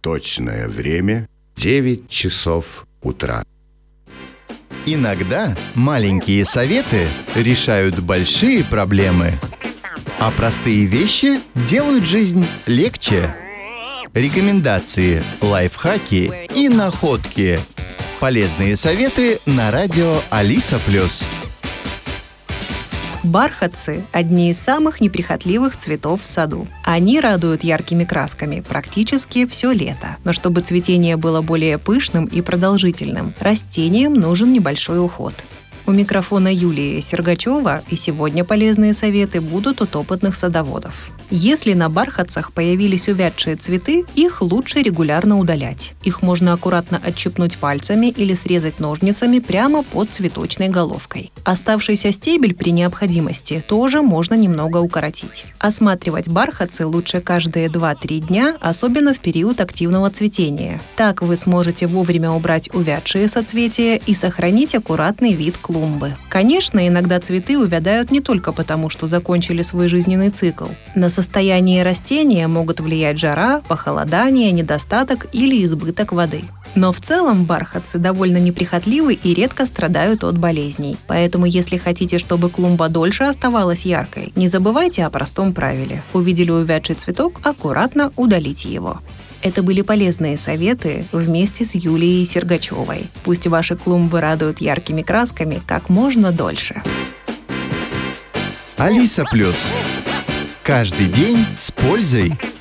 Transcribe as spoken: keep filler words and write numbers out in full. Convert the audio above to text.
Точное время – девять часов утра. Иногда маленькие советы решают большие проблемы, а простые вещи делают жизнь легче. Рекомендации, лайфхаки и находки. Полезные советы на радио Алиса Плюс. Бархатцы – одни из самых неприхотливых цветов в саду. Они радуют яркими красками практически все лето. Но чтобы цветение было более пышным и продолжительным, растениям нужен небольшой уход. У микрофона Юлия Сергачева, и сегодня полезные советы будут от опытных садоводов. Если на бархатцах появились увядшие цветы, их лучше регулярно удалять. Их можно аккуратно отщипнуть пальцами или срезать ножницами прямо под цветочной головкой. Оставшийся стебель при необходимости тоже можно немного укоротить. Осматривать бархатцы лучше каждые два-три дня, особенно в период активного цветения. Так вы сможете вовремя убрать увядшие соцветия и сохранить аккуратный вид клумбы. Конечно, иногда цветы увядают не только потому, что закончили свой жизненный цикл. На состояние растения могут влиять жара, похолодание, недостаток или избыток воды. Но в целом бархатцы довольно неприхотливы и редко страдают от болезней. Поэтому, если хотите, чтобы клумба дольше оставалась яркой, не забывайте о простом правиле. Увидели увядший цветок, аккуратно удалите его. Это были полезные советы вместе с Юлией Сергачевой. Пусть ваши клумбы радуют яркими красками как можно дольше. Алиса Плюс. Каждый день с пользой.